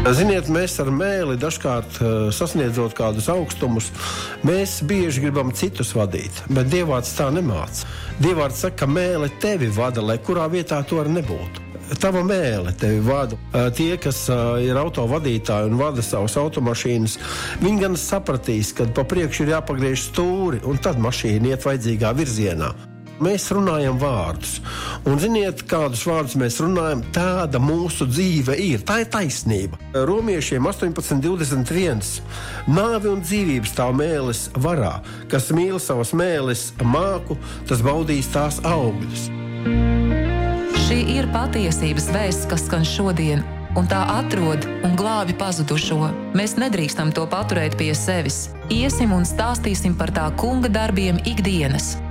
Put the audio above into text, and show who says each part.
Speaker 1: Ziniet, mēs ar mēli dažkārt sasniedzot kādus augstumus, mēs bieži gribam citus vadīt, bet Dievvvārds tā nemāca. Dievvvārds saka, ka mēle tevi vada, lai kurā vietā to arī nebūtu. Tava mēle tevi vada. Tie, kas ir autovadītāji un vada savas automašīnas, viņi gan sapratīs, ka pa priekšu ir jāpagriež stūri, un tad mašīna iet vajadzīgā virzienā. Mēs runājam vārdus. Un ziniet, kādus vārdus mēs runājam, tāda mūsu dzīve ir. Tā ir taisnība. Romiešiem 18:21. Nāve un dzīvība stāv mēles varā. Kas mīl savas mēles māku, tas baudīs tās augļus.
Speaker 2: Šī ir patiesības vēsts, kas skan šodien, un tā atrod un glābi pazudušo. Mēs nedrīkstam to paturēt pie sevis. Iesim un stāstīsim par tā kunga darbiem ikdienas.